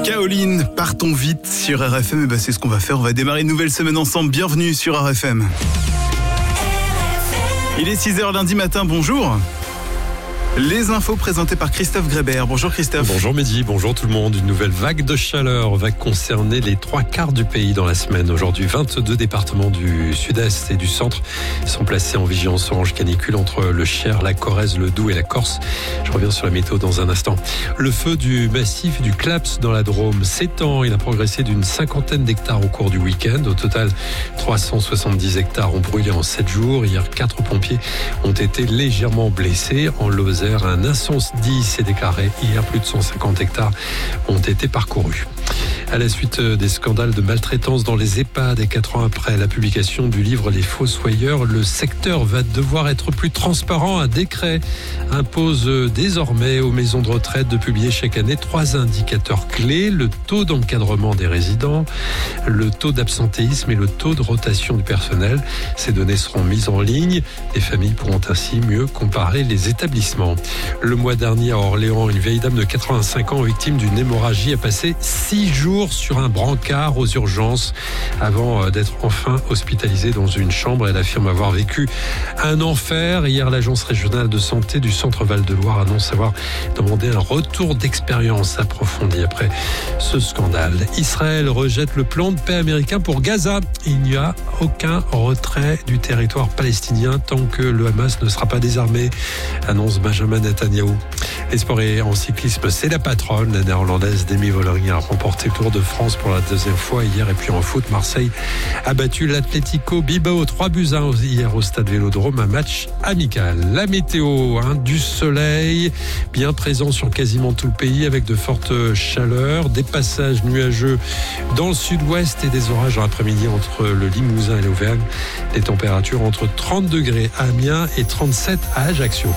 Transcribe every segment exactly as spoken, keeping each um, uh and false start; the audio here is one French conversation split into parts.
Kaoline, partons vite sur R F M. Et bah c'est ce qu'on va faire. On va démarrer une nouvelle semaine ensemble. Bienvenue sur R F M. Il est six heures lundi matin. Bonjour. Les infos présentées par Christophe Grébert. Bonjour Christophe. Bonjour Mehdi, bonjour tout le monde. Une nouvelle vague de chaleur va concerner les trois quarts du pays dans la semaine. Aujourd'hui, vingt-deux départements du sud-est et du centre sont placés en vigilance orange canicule entre le Cher, la Corrèze, le Doubs et la Corse. Je reviens sur la météo dans un instant. Le feu du massif du Claps dans la Drôme s'étend. Il a progressé d'une cinquantaine d'hectares au cours du week-end. Au total, trois cent soixante-dix hectares ont brûlé en sept jours. Hier, quatre pompiers ont été légèrement blessés. En Lozère, un incendie s'est déclaré. Hier, plus de cent cinquante hectares ont été parcourus. À la suite des scandales de maltraitance dans les EHPAD et quatre ans après la publication du livre Les Fossoyeurs, le secteur va devoir être plus transparent. Un décret impose désormais aux maisons de retraite de publier chaque année trois indicateurs clés: le taux d'encadrement des résidents, le taux d'absentéisme et le taux de rotation du personnel. Ces données seront mises en ligne. Les familles pourront ainsi mieux comparer les établissements. Le mois dernier à Orléans, une vieille dame de quatre-vingt-cinq ans victime d'une hémorragie a passé six jours sur un brancard aux urgences avant d'être enfin hospitalisée dans une chambre. Elle affirme avoir vécu un enfer. Hier, l'agence régionale de santé du centre Val-de-Loire annonce avoir demandé un retour d'expérience approfondi après ce scandale. Israël rejette le plan de paix américain pour Gaza. Il n'y a aucun retrait du territoire palestinien tant que le Hamas ne sera pas désarmé, annonce Benjamin Netanyahou. Les sports et en cyclisme, c'est la patronne, la néerlandaise Demi Vollering, a remporté le Tour de France pour la deuxième fois hier. Et puis en foot, Marseille a battu l'Atlético Bilbao trois buts à un hier au stade Vélodrome, un match amical. La météo, hein, du soleil bien présent sur quasiment tout le pays avec de fortes chaleurs, des passages nuageux dans le sud-ouest et des orages dans l'après-midi entre le Limousin et l'Auvergne. Les températures entre trente degrés à Amiens et trente-sept à Ajaccio.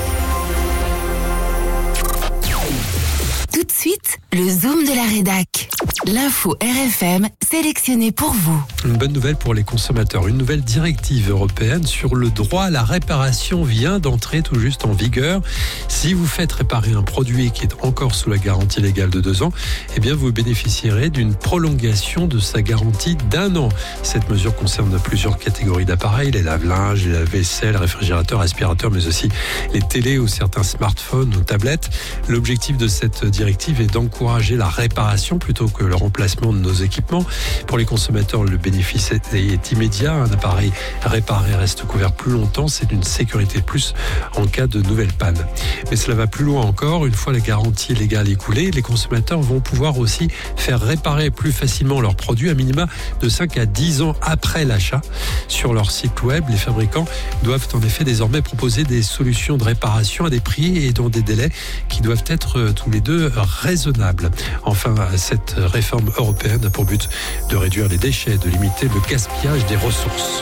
Tout de suite, le Zoom de la rédac. L'info R F M sélectionnée pour vous. Une bonne nouvelle pour les consommateurs. Une nouvelle directive européenne sur le droit à la réparation vient d'entrer tout juste en vigueur. Si vous faites réparer un produit qui est encore sous la garantie légale de deux ans, eh bien vous bénéficierez d'une prolongation de sa garantie d'un an. Cette mesure concerne plusieurs catégories d'appareils, les lave-linges, les lave-vaisselle, réfrigérateurs, aspirateurs, mais aussi les télés ou certains smartphones ou tablettes. L'objectif de cette directive est d'encourager la réparation plutôt que le remplacement de nos équipements. Pour les consommateurs, le bénéfice est immédiat. Un appareil réparé reste couvert plus longtemps. C'est une sécurité de plus en cas de nouvelle panne. Mais cela va plus loin encore. Une fois la garantie légale écoulée, les consommateurs vont pouvoir aussi faire réparer plus facilement leurs produits à minima de cinq à dix ans après l'achat. Sur leur site web, les fabricants doivent en effet désormais proposer des solutions de réparation à des prix et dans des délais qui doivent être tous les deux raisonnables. Enfin, cette réforme européenne a pour but de réduire les déchets, de limiter le gaspillage des ressources.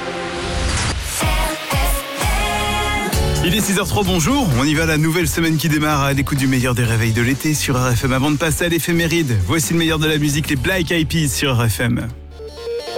Il est six heures trois, bonjour. On y va, la nouvelle semaine qui démarre à l'écoute du meilleur des réveils de l'été sur R F M. Avant de passer à l'éphéméride, voici le meilleur de la musique, les Black Eyed Peas sur R F M.